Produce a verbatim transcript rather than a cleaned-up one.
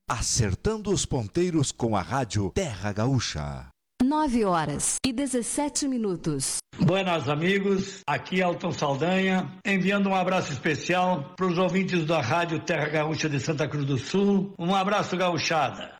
Acertando os ponteiros com a rádio Terra Gaúcha. nove horas e dezessete minutos. Buenas amigos, aqui Elton Saldanha, enviando um abraço especial para os ouvintes da rádio Terra Gaúcha de Santa Cruz do Sul. Um abraço, gauchada.